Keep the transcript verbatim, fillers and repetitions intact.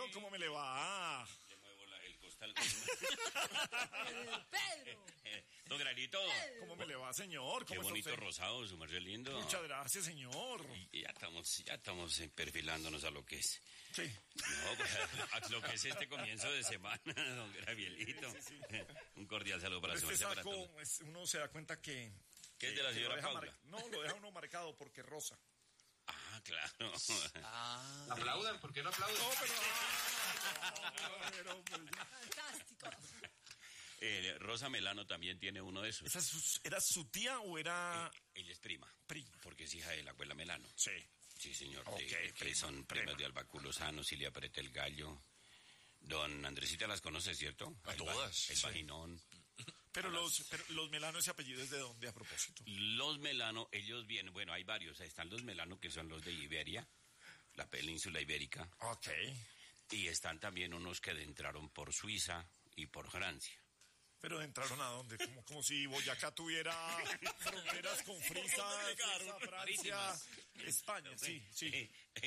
¿cómo me le va? Le muevo la, el costal. Pedro. Don Granito. ¿Cómo me le va, señor? Qué ¿Cómo está bonito usted? rosado, su merced lindo. Muchas gracias, señor. Y ya estamos, ya estamos eh, perfilándonos a lo que es. Sí. No, pues, a lo que es este comienzo de semana, don Gabrielito. Sí, sí, sí. Un cordial saludo para su Este merced, para saco, todos. es- uno se da cuenta que... ¿Qué es de la que señora lo deja Paula? mar- No, lo deja uno marcado porque es rosa. Ah, claro. Ah, Aplaudan, ¿por qué no aplaudan? No, pero... ah, pero, pues, ya. fantástico. Eh, Rosa Melano también tiene uno de esos. ¿Esa es su- ¿Era su tía o era...? Eh, ella es prima. Prima. Porque es hija de la abuela Melano. Sí. Sí, señor. Ok, de- que prima, son prima. primas de Alba Lozano, Silvia Perete el Gallo. Don Andresita las conoce, ¿cierto? A El todas, ba- El sí. Vaginón. Pero A los, las- pero los Melano, ese apellido es de dónde a propósito. Los Melano, ellos vienen, bueno, hay varios. Están los Melano que son los de Iberia, la península ibérica. Ok. Y están también unos que entraron por Suiza y por Francia. Pero entraron a dónde, como, como si Boyacá tuviera fronteras con Frisa, Suiza, Francia, España, sí, sí.